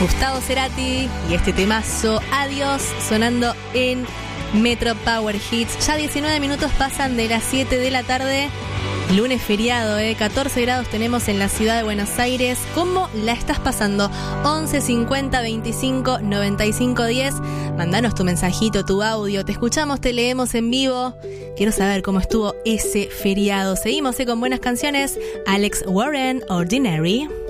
Gustavo Cerati y este temazo Adiós, sonando en Metro Power Hits. Ya 19 minutos pasan de las 7 de la tarde. Lunes feriado, 14 grados tenemos en la ciudad de Buenos Aires. ¿Cómo la estás pasando? 11 50 25 95 10. Mandanos tu mensajito, tu audio. Te escuchamos, te leemos en vivo. Quiero saber cómo estuvo ese feriado. Seguimos con buenas canciones. Alex Warren, Ordinary.